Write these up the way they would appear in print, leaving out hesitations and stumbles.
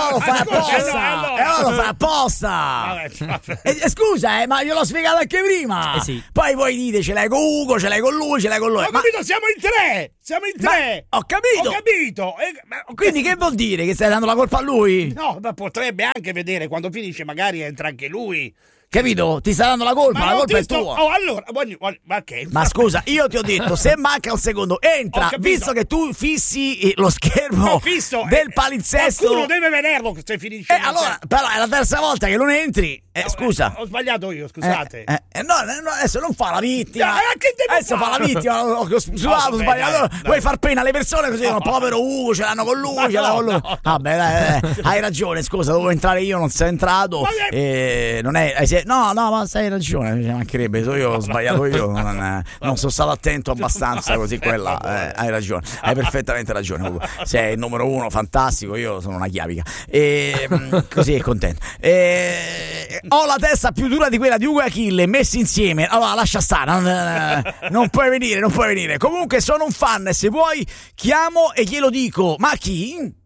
allora lo fai apposta. E allora lo fai apposta. Scusa, ma gliel'ho spiegato anche prima. Sì. Poi voi dite ce l'hai con Ugo, ce l'hai con lui, ce l'hai con lui. Ho capito, siamo in tre. Ho capito. Quindi che vuol dire? Che stai dando la colpa a lui? No, ma potrebbe anche vedere quando finisce, magari entra anche lui. Capito? Ti sta dando la colpa, la colpa è tua. Allora, okay. Ma scusa, io ti ho detto, se manca un secondo, entra, visto che tu fissi lo schermo del palinsesto. Qualcuno deve vederlo se finisce. Allora, però è la terza volta che non entri. Scusa. Ho sbagliato io, scusate. No, adesso non fa la vittima. Che adesso fa la vittima. Ho sbagliato. Vuoi far pena alle persone così? No, povero Ugo, ce l'hanno con lui, ce l'hanno con lui. Vabbè, dai, hai ragione, scusa, dovevo entrare io, non sei entrato. Non è. No, ma hai ragione, ci mancherebbe, io ho sbagliato io, non sono stato attento abbastanza, così quella, hai ragione, hai perfettamente ragione, Ugo. Sei il numero uno, fantastico, io sono una chiavica, così è contento. Ho la testa più dura di quella di Ugo e Achille messi insieme, allora lascia stare, non puoi venire, comunque sono un fan e se vuoi chiamo e glielo dico, ma chi?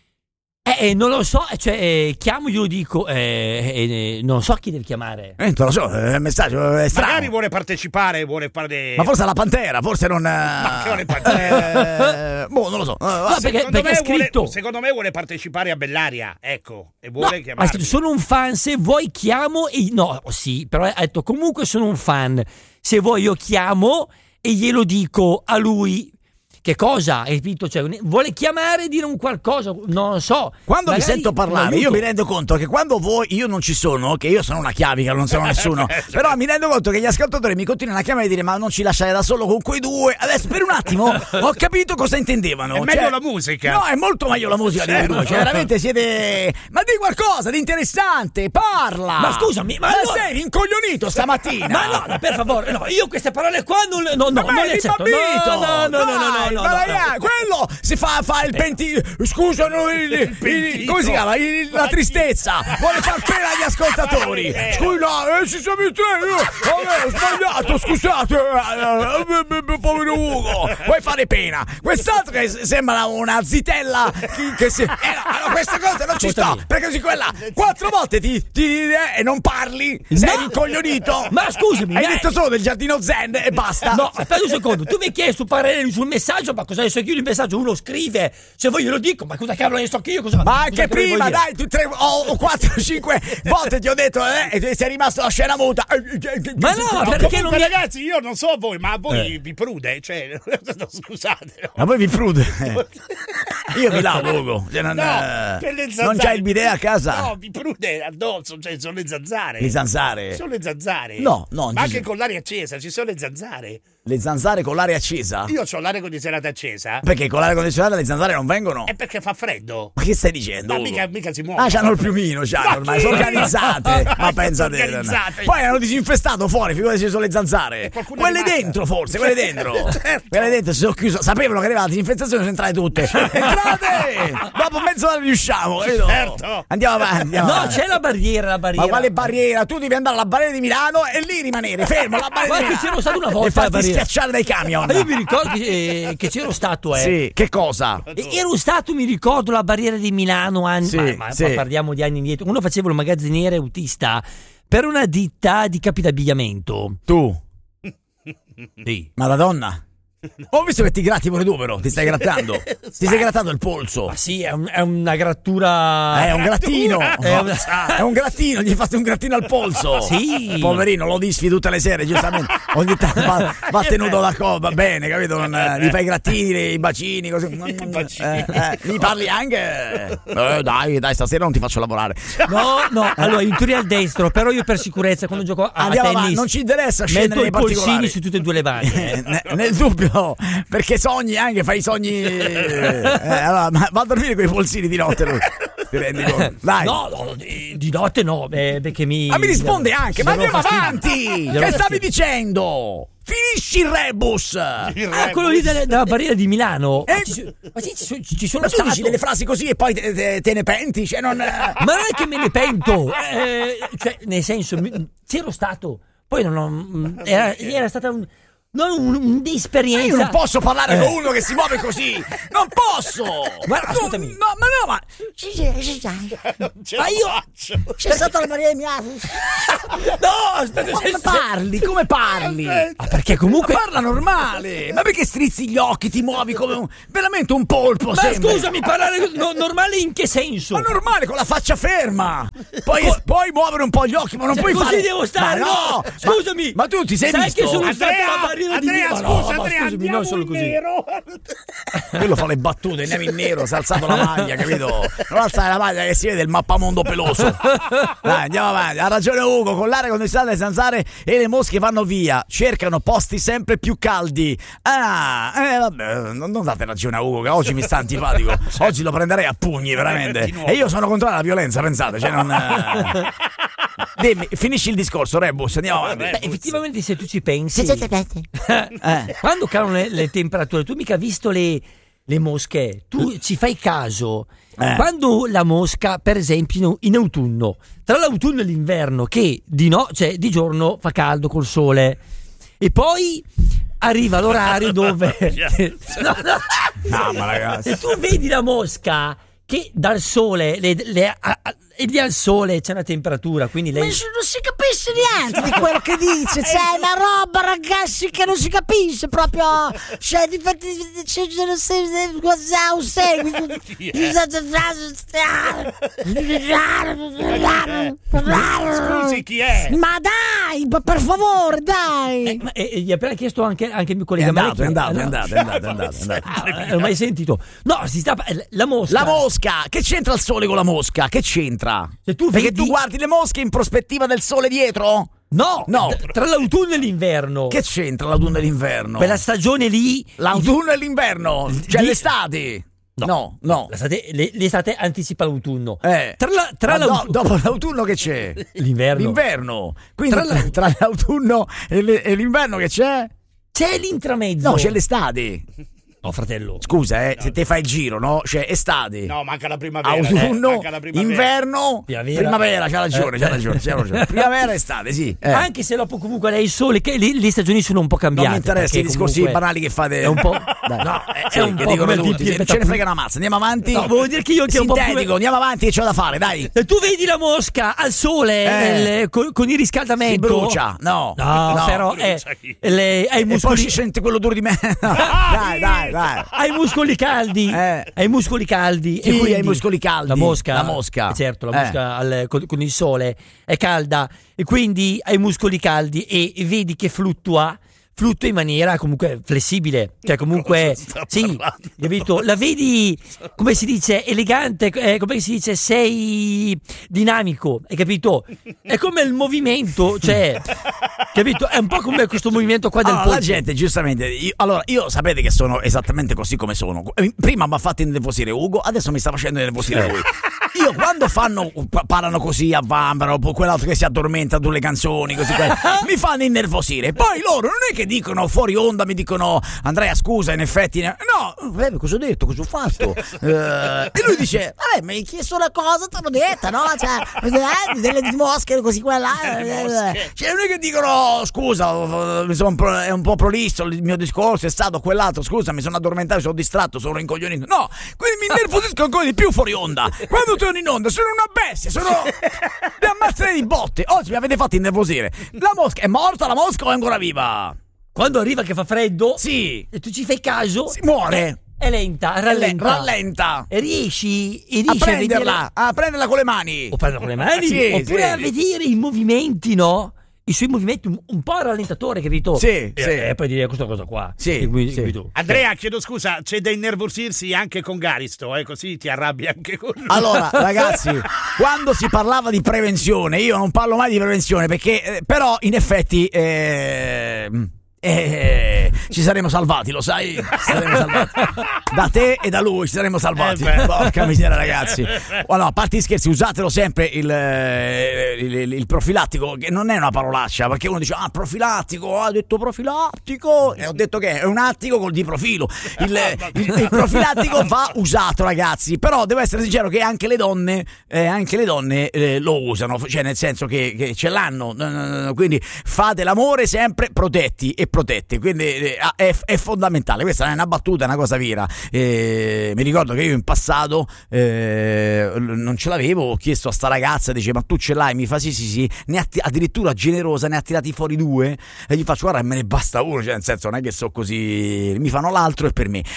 Non lo so, chiamo, glielo dico, non so chi deve chiamare. Non lo so, il messaggio è strano. Magari vuole partecipare, vuole fare. Ma forse è la Pantera, forse non. Ma che vuole partecipare? Non lo so. Perché è scritto. Secondo me vuole partecipare a Bellaria, ecco, e vuole chiamare. Ha scritto, sono un fan, se vuoi chiamo e. No, sì, però ha detto comunque sono un fan. Se vuoi io chiamo e glielo dico a lui. Che cosa? Hai capito? Vuole chiamare e dire un qualcosa, non lo so. Quando vi sento parlare, io mi rendo conto che quando io non ci sono, che io sono una chiavica, non sono nessuno, però mi rendo conto che gli ascoltatori mi continuano a chiamare e dire ma non ci lasciare da solo con quei due. Adesso per un attimo ho capito cosa intendevano. È meglio la musica. No, è molto meglio la musica di voi due. Veramente siete. Ma di qualcosa di interessante, parla. Ma scusami, ma allora. Sei rincoglionito stamattina. Ma no, per favore, no, io queste parole qua non le accetto. No. Quello si fa il pentito. Scusa, come si chiama? La tristezza. Vuole far pena agli ascoltatori. Scusa, ci siamo in tre. Ho sbagliato, scusate. Povero Ugo. Vuoi fare pena? Quest'altro che sembra una zitella. Allora, queste cose non ci sto. Perché così quella 4 volte ti e non parli. Sei rincoglionito. Ma scusami. Hai detto solo del giardino zen e basta. No, aspetta un secondo. Tu mi hai chiesto parere sul messaggio. Ma cosa ne so io il messaggio? Uno scrive, se vuoi glielo dico, ma cosa cavolo ne so che io cosa. Ma anche prima, dai, tu 3 o 4 5 volte ti ho detto e sei rimasto la scena muta. Ma no, perché non ragazzi, io non so voi, ma a voi vi prude, scusate. A voi vi prude. Io mi lavo, Ugo. Non c'hai il bidet a casa? No, vi prude addosso, sono le zanzare. Le zanzare? Sono le zanzare. No. Ma anche con l'aria accesa, ci sono le zanzare. Le zanzare con l'aria accesa? Io ho l'aria condizionata accesa. Perché con l'aria condizionata le zanzare non vengono? È perché fa freddo. Ma che stai dicendo? Ma mica si muove. C'hanno il piumino, ormai sono organizzate. Ma pensate. Poi hanno disinfestato fuori, figurati se sono le zanzare. Quelle dentro forse, quelle dentro. Certo. Quelle dentro si sono chiuse. Sapevano che arrivava la disinfestazione, sono entrate tutte. Entrate! Dopo mezz'ora riusciamo, capito? Certo. Andiamo avanti. No, c'è la barriera. Ma quale barriera? Tu devi andare alla barriera di Milano e lì rimanere fermo. La barriera. Ma che c'ero stato una volta e farti schiacciare dai camion. Io mi ricordo che c'ero stato. Sì, che cosa? Ero stato, mi ricordo, la barriera di Milano anni. Sì, ma parliamo di anni indietro. Uno facevo il magazziniere autista per una ditta di capi d'abbigliamento. Tu? Sì. Ma la donna? Ho visto che ti gratti pure tu, però ti stai grattando. Ti sei grattato il polso. Ma sì, è una grattura. È un grattino. È un grattino, gli fate un grattino al polso. Sì. Poverino, lo disfi tutte le sere, giustamente. Ogni tanto va tenuto da va bene, capito? Gli fai i grattini, i bacini, così. Gli parli anche. Dai, stasera non ti faccio lavorare. No, allora in teoria al destro, però io per sicurezza quando gioco a tennis non ci interessa scendere nei particolari. Metto i polsini su tutte e due le mani. Nel dubbio. Perché sogni anche, fai i sogni. Allora, va a dormire con i polsini di notte lui. Ti rendi conto? Dai. No, di notte no, perché mi. Ma mi risponde anche, ma andiamo avanti! Che stavi dicendo? Finisci il rebus! Quello lì della barriera di Milano. Ma ci sono tu dici delle frasi così e poi te ne penti? Ma non è che me ne pento. Nel senso, c'ero stato. Poi era stata non un'esperienza. Io non posso parlare con uno che si muove così. Non posso. Guarda, ascoltami. No, ma Ma io c'è stata la Maria mia. No, aspetta, Come parli? perché comunque Ma parla normale. Ma perché strizzi gli occhi, ti muovi come veramente un polpo? Ma sembri. scusami, parlare normale in che senso? Ma normale, con la faccia ferma. Poi muovere un po' gli occhi, ma non puoi così fare. devo stare, Ma no, scusami. Ma tu ti sei Sai visto? che sono stata la barriera di Andrea, Dio? scusa, Ma no, ma Andrea, scusami, andiamo non solo in così. nero. Quello fa le battute, andiamo in nero, si è alzato la maglia, capito? Non alzare la maglia che si vede il mappamondo peloso. Dai, andiamo avanti. Ha ragione Ugo, con l'aria condizionata le zanzare e le mosche vanno via. Cercano posti sempre più caldi. Vabbè, non date ragione a Ugo, che oggi mi sta antipatico. Oggi lo prenderei a pugni, veramente. E io sono contro la violenza, pensate. Cioè non... Dimmi, finisci il discorso, Rebus, andiamo avanti. Beh, effettivamente, se tu ci pensi, quando calano le temperature, tu mica hai visto le mosche, tu ci fai caso. Quando la mosca, per esempio, in autunno, tra l'autunno e l'inverno, che di giorno fa caldo col sole, e poi arriva l'orario dove No, ma ragazzi, e tu vedi la mosca che dal sole e lì al sole c'è una temperatura, quindi lei Ma non si capisce niente di quello che dice, c'è una roba, ragazzi, che non si capisce proprio. Cioè, Scusi, chi è? Ma dai, per favore, dai. gli ha appena chiesto anche il mio collega è Malecchio. andato. Non ho mai sentito. No, si sta la mosca. La mosca, che c'entra il sole con la mosca? Che c'entra? Se tu Perché vedi- tu guardi le mosche in prospettiva del sole dietro? No, No. Tra l'autunno e l'inverno. Che c'entra l'autunno e l'inverno? Quella stagione lì. L'autunno e l'inverno? Cioè Di- l'estate? No. L'estate anticipa l'autunno. Ma L'autunno. dopo l'autunno che c'è? L'inverno. L'inverno. Quindi tra l'autunno e l'inverno che c'è? C'è l'intramezzo. No, c'è l'estate. No, fratello. Scusa, se te fai il giro, no? C'è estate. No, manca la primavera. Autunno, manca la primavera. inverno, primavera, c'ha ragione. Primavera, estate, sì. Anche se dopo comunque lei il sole, che le stagioni sono un po' cambiate. Non mi interessa i perché discorsi comunque banali che fate. È un po'. Dai. No, Sì, è un che po' dicono come tutti. Ce ne frega una mazza. Andiamo avanti. No, volevo dire che io che ho un po' Sintetico, andiamo avanti, che c'ho da fare, dai. E tu vedi la mosca al sole con il riscaldamento. Si brucia. No, però brucia chi? hai E poi muscoli. ci sente quello duro di me. Dai. Hai muscoli caldi. Hai muscoli caldi. Chi e quindi ha i muscoli caldi? La mosca. La mosca. Certo, la mosca con il sole è calda e quindi hai muscoli caldi e vedi che fluttua in maniera comunque flessibile, cioè comunque Cosa sta sì, parlando? capito? La vedi, come si dice, elegante, come si dice, sei dinamico, hai capito? È come il movimento, cioè, capito? È un po' come questo movimento qua del Allora, la polso. gente, giustamente, io sapete che sono esattamente così come sono. Prima mi ha fatto innervosire Ugo, adesso mi sta facendo innervosire lui. Io quando parlano così a vanvera, o quell'altro che si addormenta sulle canzoni, così mi fanno innervosire. Poi loro non è che dicono fuori onda, mi dicono Andrea scusa, in effetti no, cosa ho detto, cosa ho fatto? E lui dice Mi hai chiesto una cosa, te l'ho detta, no? Cioè, delle mosche così quella. cioè non è che dicono scusa, è un po' prolisso il mio discorso, è stato quell'altro, scusa, mi sono addormentato, sono distratto, sono rincoglionito. No, quindi mi innervosisco ancora di più fuori onda. Quando torno in onda sono una bestia, mi ammazzerei di botte. Oggi mi avete fatto innervosire. La mosca è morta, la mosca o è ancora viva? Quando arriva che fa freddo, Sì, e tu ci fai caso, si muore. è lenta, rallenta. E riesci A a vedere, prenderla con le mani. o prendere con le mani, Sì, oppure sì. a vedere i movimenti, no? I suoi movimenti un po' rallentatore, capito? Sì. E poi dire questa cosa qua. Sì, E quindi, sì. capito? Andrea, chiedo scusa, c'è da innervosirsi anche con Garisto, così ti arrabbi anche con lui. Allora, ragazzi, quando si parlava di prevenzione, io non parlo mai di prevenzione perché, però, in effetti, ci saremmo salvati, lo sai? Ci saremmo salvati. Da te e da lui ci saremmo salvati. Porca miseria, ragazzi. Allora, a parte gli scherzi, usatelo sempre il profilattico, che non è una parolaccia, perché uno dice profilattico, ha detto profilattico, e ho detto che è un attico col di profilo. Il profilattico va usato, ragazzi, però devo essere sincero che anche le donne lo usano, cioè nel senso che ce l'hanno, quindi fate l'amore sempre protetti e protette, quindi è fondamentale. Questa non è una battuta, è una cosa vera. Mi ricordo che io in passato non ce l'avevo, ho chiesto a sta ragazza, dice ma tu ce l'hai? Mi fa sì, addirittura generosa, ne ha tirati fuori 2 e gli faccio guarda me ne basta uno, cioè nel senso non è che so così, mi fanno l'altro e per me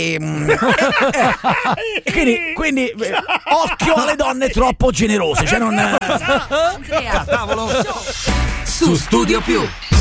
quindi occhio alle donne troppo generose, cioè non Cavolo. Su Studio Più.